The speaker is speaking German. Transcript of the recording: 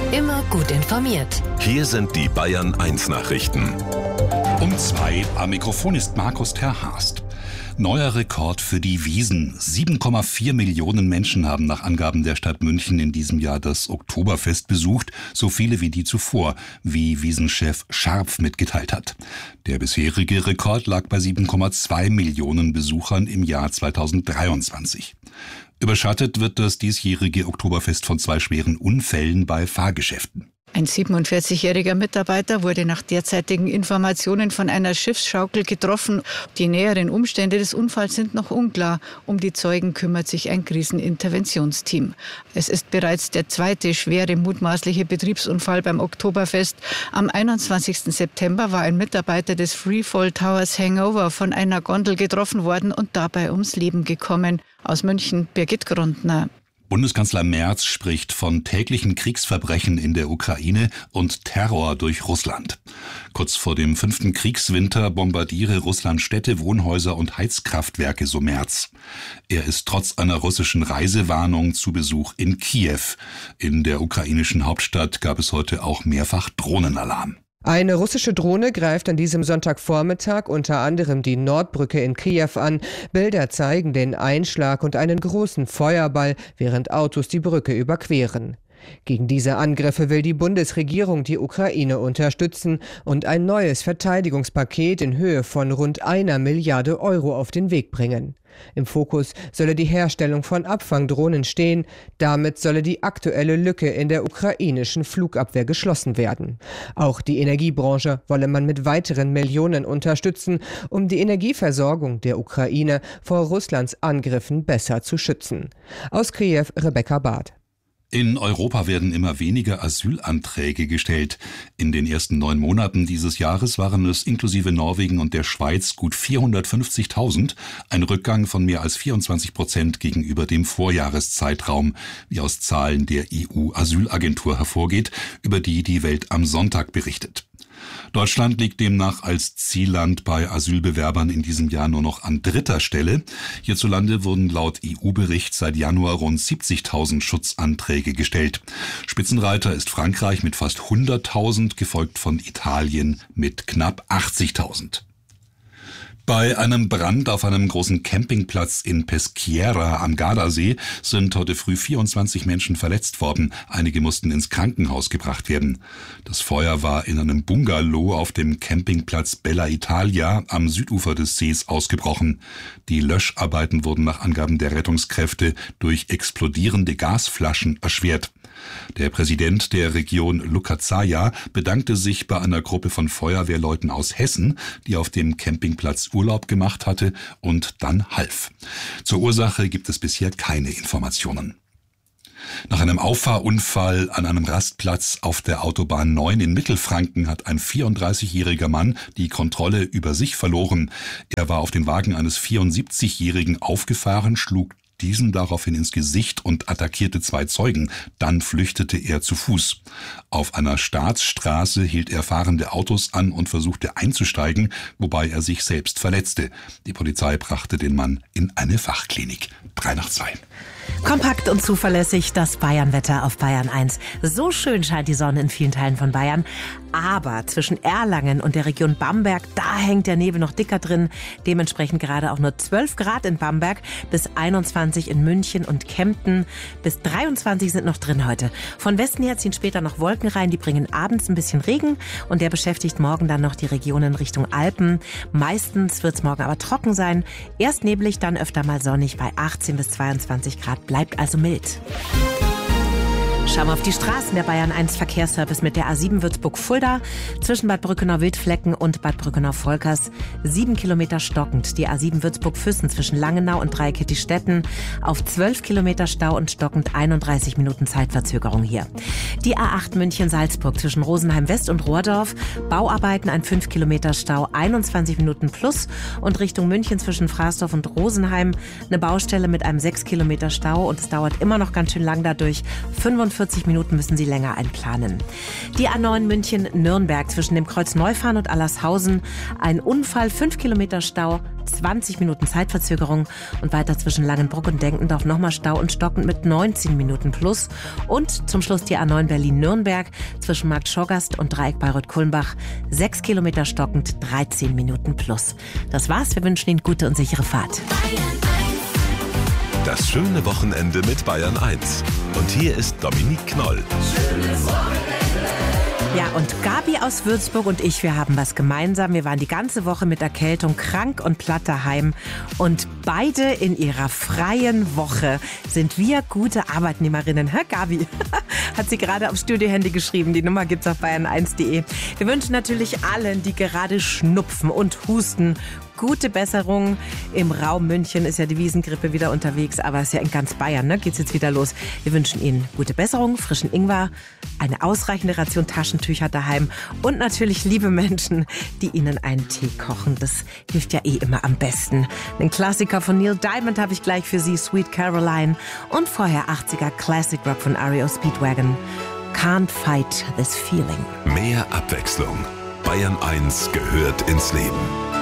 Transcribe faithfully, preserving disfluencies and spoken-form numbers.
Immer gut informiert. Hier sind die Bayern eins Nachrichten. Um zwei am Mikrofon ist Markus Terhorst. Neuer Rekord für die Wiesn. sieben Komma vier Millionen Menschen haben nach Angaben der Stadt München in diesem Jahr das Oktoberfest besucht, so viele wie die zuvor, wie Wiesn-Chef Scharpf mitgeteilt hat. Der bisherige Rekord lag bei sieben Komma zwei Millionen Besuchern im Jahr zweitausenddreiundzwanzig. Überschattet wird das diesjährige Oktoberfest von zwei schweren Unfällen bei Fahrgeschäften. Ein siebenundvierzigjähriger Mitarbeiter wurde nach derzeitigen Informationen von einer Schiffsschaukel getroffen. Die näheren Umstände des Unfalls sind noch unklar. Um die Zeugen kümmert sich ein Kriseninterventionsteam. Es ist bereits der zweite schwere mutmaßliche Betriebsunfall beim Oktoberfest. Am einundzwanzigsten September war ein Mitarbeiter des Freefall Towers Hangover von einer Gondel getroffen worden und dabei ums Leben gekommen. Aus München, Birgit Grundner. Bundeskanzler Merz spricht von täglichen Kriegsverbrechen in der Ukraine und Terror durch Russland. Kurz vor dem fünften Kriegswinter bombardiere Russland Städte, Wohnhäuser und Heizkraftwerke, so Merz. Er ist trotz einer russischen Reisewarnung zu Besuch in Kiew. In der ukrainischen Hauptstadt gab es heute auch mehrfach Drohnenalarm. Eine russische Drohne greift an diesem Sonntagvormittag unter anderem die Nordbrücke in Kiew an. Bilder zeigen den Einschlag und einen großen Feuerball, während Autos die Brücke überqueren. Gegen diese Angriffe will die Bundesregierung die Ukraine unterstützen und ein neues Verteidigungspaket in Höhe von rund einer Milliarde Euro auf den Weg bringen. Im Fokus solle die Herstellung von Abfangdrohnen stehen. Damit solle die aktuelle Lücke in der ukrainischen Flugabwehr geschlossen werden. Auch die Energiebranche wolle man mit weiteren Millionen unterstützen, um die Energieversorgung der Ukraine vor Russlands Angriffen besser zu schützen. Aus Kiew, Rebecca Barth. In Europa werden immer weniger Asylanträge gestellt. In den ersten neun Monaten dieses Jahres waren es inklusive Norwegen und der Schweiz gut vierhundertfünfzigtausend, ein Rückgang von mehr als vierundzwanzig Prozent gegenüber dem Vorjahreszeitraum, wie aus Zahlen der E U-Asylagentur hervorgeht, über die die Welt am Sonntag berichtet. Deutschland liegt demnach als Zielland bei Asylbewerbern in diesem Jahr nur noch an dritter Stelle. Hierzulande wurden laut E U-Bericht seit Januar rund siebzigtausend Schutzanträge gestellt. Spitzenreiter ist Frankreich mit fast hunderttausend, gefolgt von Italien mit knapp achtzigtausend. Bei einem Brand auf einem großen Campingplatz in Peschiera am Gardasee sind heute früh vierundzwanzig Menschen verletzt worden. Einige mussten ins Krankenhaus gebracht werden. Das Feuer war in einem Bungalow auf dem Campingplatz Bella Italia am Südufer des Sees ausgebrochen. Die Löscharbeiten wurden nach Angaben der Rettungskräfte durch explodierende Gasflaschen erschwert. Der Präsident der Region Lucazaia bedankte sich bei einer Gruppe von Feuerwehrleuten aus Hessen, die auf dem Campingplatz Urlaub gemacht hatte und dann half. Zur Ursache gibt es bisher keine Informationen. Nach einem Auffahrunfall an einem Rastplatz auf der Autobahn neun in Mittelfranken hat ein vierunddreißigjähriger Mann die Kontrolle über sich verloren. Er war auf den Wagen eines vierundsiebzigjährigen aufgefahren, schlug diesen daraufhin ins Gesicht und attackierte zwei Zeugen. Dann flüchtete er zu Fuß. Auf einer Staatsstraße hielt er fahrende Autos an und versuchte einzusteigen, wobei er sich selbst verletzte. Die Polizei brachte den Mann in eine Fachklinik. Drei nach zwei. Kompakt und zuverlässig das Bayernwetter auf Bayern eins. So schön scheint die Sonne in vielen Teilen von Bayern. Aber zwischen Erlangen und der Region Bamberg, da hängt der Nebel noch dicker drin. Dementsprechend gerade auch nur zwölf Grad in Bamberg, bis einundzwanzig in München und Kempten. Bis dreiundzwanzig sind noch drin heute. Von Westen her ziehen später noch Wolken rein, die bringen abends ein bisschen Regen. Und der beschäftigt morgen dann noch die Regionen Richtung Alpen. Meistens wird es morgen aber trocken sein. Erst neblig, dann öfter mal sonnig bei achtzehn bis zweiundzwanzig Grad. Bleibt also mild. Schauen wir auf die Straßen. Der Bayern eins Verkehrsservice mit der A sieben Würzburg-Fulda zwischen Bad Brückenau-Wildflecken und Bad Brückenau-Volkers. Sieben Kilometer stockend. Die A sieben Würzburg-Füssen zwischen Langenau und Dreieckettistetten auf zwölf Kilometer Stau und stockend einunddreißig Minuten Zeitverzögerung hier. Die A acht München-Salzburg zwischen Rosenheim-West und Rohrdorf. Bauarbeiten, ein fünf Kilometer Stau, einundzwanzig Minuten plus. Und Richtung München zwischen Fraßdorf und Rosenheim eine Baustelle mit einem sechs Kilometer Stau. Und es dauert immer noch ganz schön lang dadurch. fünfundvierzig Minuten müssen Sie länger einplanen. Die A neun München-Nürnberg zwischen dem Kreuz Neufahren und Allershausen. Ein Unfall, fünf Kilometer Stau, zwanzig Minuten Zeitverzögerung. Und weiter zwischen Langenbruck und Denkendorf nochmal Stau und stockend mit neunzehn Minuten plus. Und zum Schluss die A neun Berlin-Nürnberg zwischen Markt Schoggast und Dreieck Bayreuth-Kulmbach. sechs Kilometer stockend, dreizehn Minuten plus. Das war's. Wir wünschen Ihnen gute und sichere Fahrt. Das schöne Wochenende mit Bayern eins. Und hier ist Dominique Knoll. Schönes Wochenende. Ja, und Gabi aus Würzburg und ich, wir haben was gemeinsam. Wir waren die ganze Woche mit Erkältung krank und platt daheim. Und beide in ihrer freien Woche sind wir gute Arbeitnehmerinnen. Hä, Gabi? Hat sie gerade aufs Studiohandy geschrieben. Die Nummer gibt's auf bayern eins punkt de. Wir wünschen natürlich allen, die gerade schnupfen und husten, gute Besserung. Im Raum München ist ja die Wiesengrippe wieder unterwegs, aber es ist ja in ganz Bayern, ne? Geht's jetzt wieder los. Wir wünschen Ihnen gute Besserung, frischen Ingwer, eine ausreichende Ration Taschentücher daheim und natürlich liebe Menschen, die Ihnen einen Tee kochen. Das hilft ja eh immer am besten. Einen Klassiker von Neil Diamond habe ich gleich für Sie, Sweet Caroline. Und vorher achtziger Classic Rock von R E O Speedwagon, Can't Fight This Feeling. Mehr Abwechslung. Bayern eins gehört ins Leben.